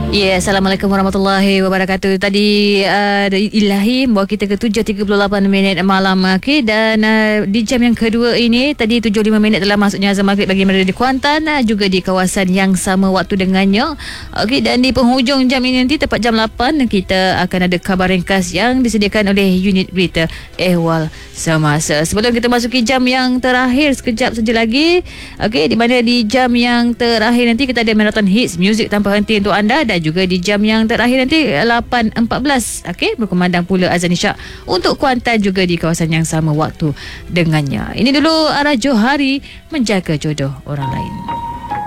Ya, Assalamualaikum warahmatullahi wabarakatuh. Tadi Ilahi bawa kita ke 7.38 minit malam. Okay, dan di jam yang kedua ini, tadi 75 minit telah masuknya azan maghrib bagi mereka di Kuantan, juga di kawasan yang sama waktu dengannya. Okay, dan di penghujung jam ini nanti, tepat jam 8, kita akan ada khabar ringkas yang disediakan oleh unit berita Ehwal Semasa. Sebelum kita masuki jam yang terakhir, sekejap saja lagi. Okay, di mana di jam yang terakhir nanti kita ada marathon hits music tanpa henti untuk anda, dan juga di jam yang terakhir nanti 8.14, okey, berkumandang pula azan isyak untuk Kuantan juga di kawasan yang sama waktu dengannya. Ini dulu arah Johari, menjaga jodoh orang lain.